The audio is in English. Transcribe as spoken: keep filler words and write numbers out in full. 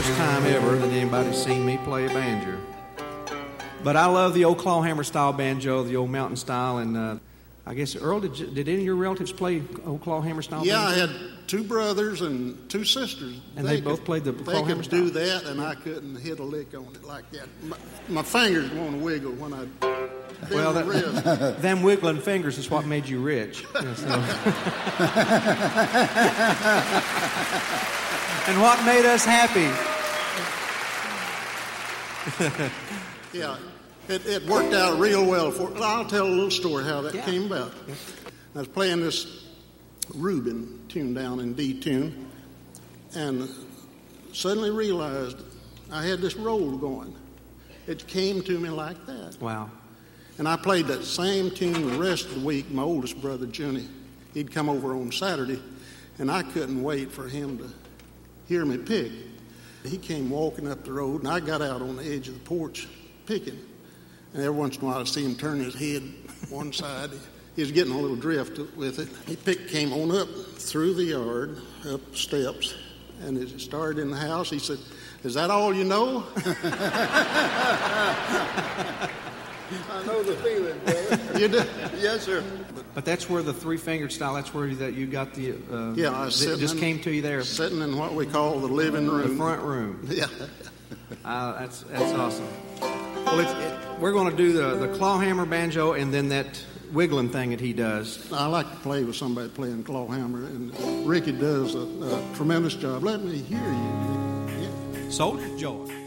first time ever that anybody's seen me play a banjo. But I love the old clawhammer style banjo, the old mountain style, and uh, I guess, Earl, did, you, did any of your relatives play old clawhammer style yeah, banjo? I had two brothers and two sisters. And they, they both could, played the They clawhammer could style? do that, and I couldn't hit a lick on it like that. My, my fingers won't wiggle when I bend Well, the that, wrist. them wiggling fingers is what made you rich. Yeah, so. And what made us happy. Yeah, it, it worked out real well for. I'll tell a little story how that Yeah. came about. Yeah. I was playing this Rubin tune down in D tune, and suddenly realized I had this roll going. It came to me like that. Wow. And I played that same tune the rest of the week. My oldest brother, Johnny, he'd come over on Saturday, and I couldn't wait for him to hear me pick. He came walking up the road, and I got out on the edge of the porch picking. And every once in a while I'd see him turn his head one side. He was getting a little drift with it. He picked, came on up through the yard, up the steps, and as he started in the house, he said, "Is that all you know?" I know the feeling, brother. You do? Yes, sir. But that's where the three-fingered style, that's where that you got the... Uh, Yeah, I was it sitting just in, came to you there. Sitting in what we call the living room. The front room. Yeah. Uh, that's that's awesome. Well, it's, it, we're going to do the, the clawhammer banjo and then that wiggling thing that he does. I like to play with somebody playing clawhammer, and Ricky does a, a tremendous job. Let me hear you. Yeah. Soldier Joy.